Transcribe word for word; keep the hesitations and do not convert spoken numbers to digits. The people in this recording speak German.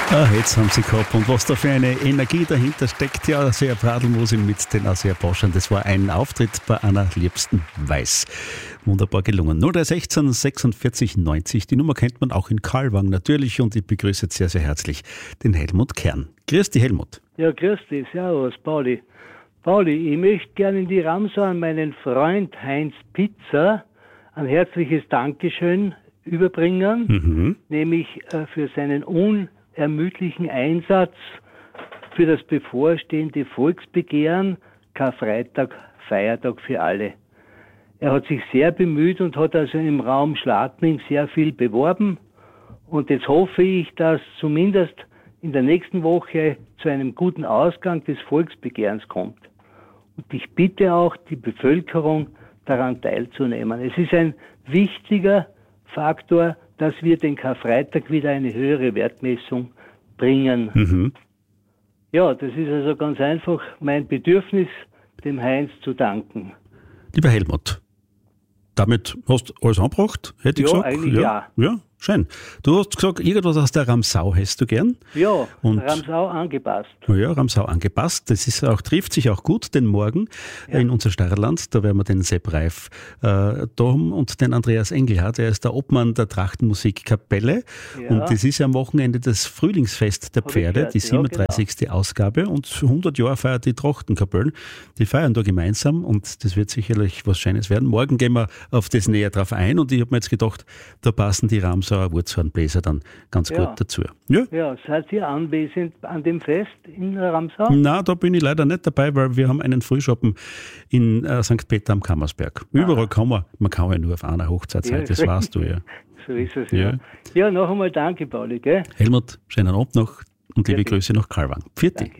Ah, jetzt haben sie gehabt. Und was da für eine Energie dahinter steckt, ja, sehr Pradelmose mit den sehr Boschern. Das war ein Auftritt bei einer Liebsten Weiß. Wunderbar gelungen. null drei eins sechs sechsundvierzig neunzig. Die Nummer kennt man auch in Karlwang natürlich. Und ich begrüße jetzt sehr, sehr herzlich den Helmut Kern. Grüß dich, Helmut. Ja, grüß dich. Servus, Pauli. Pauli, ich möchte gerne in die Ramsau an meinen Freund Heinz Pitzer ein herzliches Dankeschön überbringen, mhm. nämlich äh, für seinen unermüdlichen Einsatz für das bevorstehende Volksbegehren Karfreitag, Feiertag für alle. Er hat sich sehr bemüht und hat also im Raum Schladming sehr viel beworben. Und jetzt hoffe ich, dass zumindest in der nächsten Woche zu einem guten Ausgang des Volksbegehrens kommt. Und ich bitte auch die Bevölkerung, daran teilzunehmen. Es ist ein wichtiger Faktor, dass wir den Karfreitag wieder eine höhere Wertmessung bringen. Mhm. Ja, das ist also ganz einfach mein Bedürfnis, dem Heinz zu danken. Lieber Helmut, damit hast du alles angebracht, hätte ich ja, gesagt. Eigentlich ja, ja. Ja, schön. Du hast gesagt, irgendwas aus der Ramsau hättest du gern. Ja, und Ramsau angepasst. Ja, Ramsau angepasst. Das ist auch, trifft sich auch gut, denn morgen ja. in unser Steirland, da werden wir den Sepp Reif äh, da haben und den Andreas Engelhardt. Er ist der Obmann der Trachtenmusikkapelle. Ja. Und das ist ja am Wochenende das Frühlingsfest der Pferde, die siebenunddreißigste Ja, genau. Ausgabe. Und hundert Jahre feiert die Trachtenkapellen. Die feiern da gemeinsam und das wird sicherlich was Schönes werden. Morgen gehen wir auf das näher drauf ein und ich habe mir jetzt gedacht, da passen die Ramsauer Wurzhornbläser dann ganz ja. gut dazu. Ja. ja, seid ihr anwesend an dem Fest in Ramsau? Na, da bin ich leider nicht dabei, weil wir haben einen Frühschoppen in äh, Sankt Peter am Kammersberg. Ah. Überall kann man, man kann ja nur auf einer Hochzeit sein, ja, das weißt du ja. So ist es, ja. Ja, ja noch einmal danke, Pauli, gell? Helmut, schönen Abend noch und liebe Grüße nach Karlwang. Vierte.